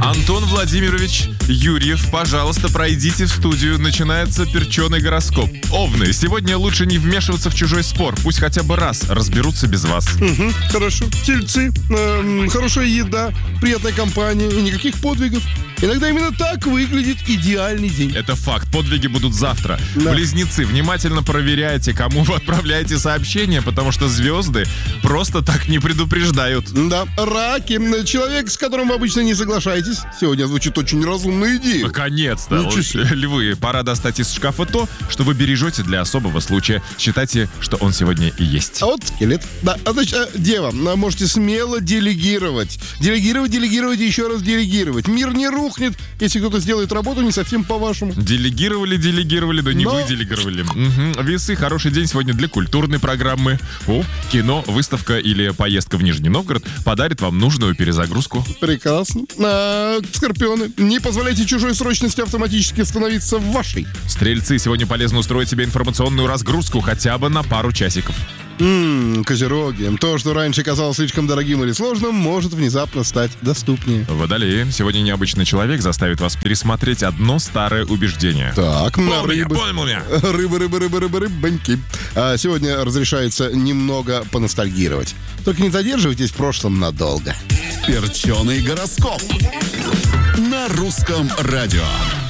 Антон Владимирович Юрьев, пожалуйста, пройдите в студию. Начинается перченый гороскоп. Овны, сегодня лучше не вмешиваться в чужой спор. Пусть хотя бы раз разберутся без вас. Хорошо. Тельцы, хорошая еда, приятная компания и никаких подвигов. Иногда именно так выглядит идеальный день. Это факт. Подвиги будут завтра. Да. Близнецы, внимательно проверяйте, кому вы отправляете сообщения, потому что звезды просто так не предупреждают. Да, раки. Человек, с которым вы обычно не соглашаетесь, сегодня звучит очень разумная идея. Наконец-то. Ничего себе. Львы, пора достать из шкафа то, что вы бережете для особого случая. Считайте, что он сегодня и есть. А вот скелет. Да, дева, можете смело делегировать. Делегировать и еще раз делегировать. Мир не рухнет, если кто-то сделает работу не совсем по-вашему. Делегировали, да не вы делегировали. Весы, хороший день сегодня для культурной программы. Кино, выставка или поездка в Нижний Новгород подарит вам нужную перезагрузку. Прекрасно. Скорпионы, не позволяйте чужой срочности автоматически становиться вашей. Стрельцы, сегодня полезно устроить себе информационную разгрузку хотя бы на пару часиков. Козероги, то, что раньше казалось слишком дорогим или сложным, может внезапно стать доступнее. Водолеи, сегодня необычный человек заставит вас пересмотреть одно старое убеждение. Так, на рыбы. Понял меня. Рыбоньки. Сегодня разрешается немного поностальгировать. Только не задерживайтесь в прошлом надолго. Перченый гороскоп на русском радио.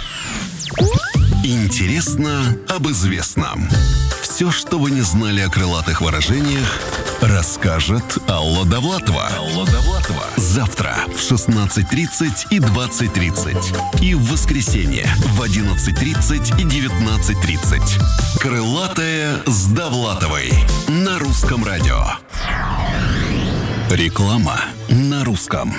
Интересно об известном. Все, что вы не знали о крылатых выражениях, расскажет Алла Довлатова. Завтра в 16:30 и 20:30. И в воскресенье в 11:30 и 19:30. Крылатая с Довлатовой на русском радио. Реклама на русском.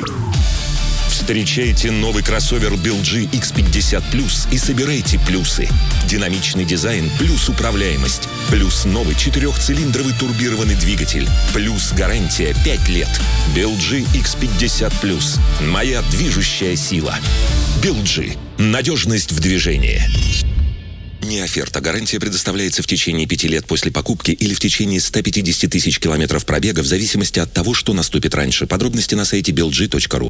Встречайте новый кроссовер BLG X50 Plus и собирайте плюсы. Динамичный дизайн плюс управляемость. Плюс новый 4-цилиндровый турбированный двигатель. Плюс гарантия 5 лет. BLG X50 Plus. Моя движущая сила. BLG. Надежность в движении. Не оферта. Гарантия предоставляется в течение 5 лет после покупки или в течение 150 тысяч километров пробега в зависимости от того, что наступит раньше. Подробности на сайте belg.ru.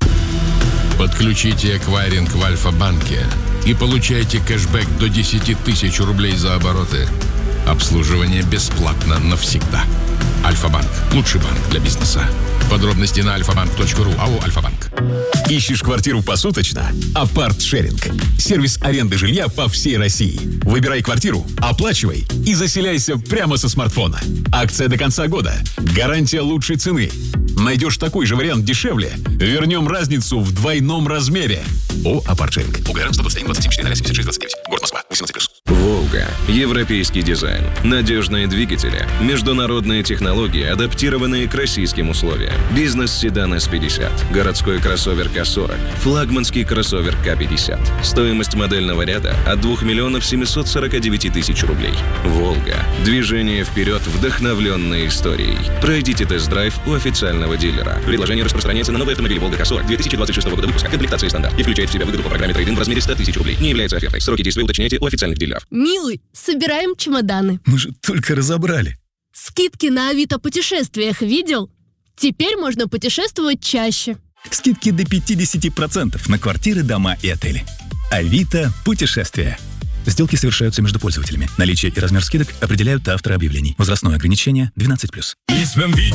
Подключите эквайринг в Альфа-банке и получайте кэшбэк до 10 тысяч рублей за обороты. Обслуживание бесплатно навсегда. Альфа-банк. Лучший банк для бизнеса. Подробности на alfabank.ru. АО «Альфа-банк». Ищешь квартиру посуточно? Апарт-шеринг. Сервис аренды жилья по всей России. Выбирай квартиру, оплачивай и заселяйся прямо со смартфона. Акция до конца года. Гарантия лучшей цены. Найдешь такой же вариант дешевле? Вернем разницу в двойном размере. О, Апарт-шеринг. УГРН 121 27 4 29. Город Москва. 18+. «Волга». Европейский дизайн. Надежные двигатели. Международные технологии, адаптированные к российским условиям. Бизнес-седан S50. Городской кроссовер К40. Флагманский кроссовер К50. Стоимость модельного ряда от 2 миллионов 749 тысяч рублей. «Волга». Движение вперед, вдохновленной историей. Пройдите тест-драйв у официального дилера. Предложение распространяется на новые автомобили «Волга К40» 2026 года выпуска. Комплектация стандарт. И включает в себя выгоду по программе трейд-ин в размере 100 тысяч рублей. Не является офертой. Сроки действия уточняйте у официальных дилеров. Милый, собираем чемоданы. Мы же только разобрали. Скидки на Авито путешествиях видел? Теперь можно путешествовать чаще. Скидки до 50% на квартиры, дома и отели. Авито путешествия. Сделки совершаются между пользователями. Наличие и размер скидок определяют авторы объявлений. Возрастное ограничение 12+.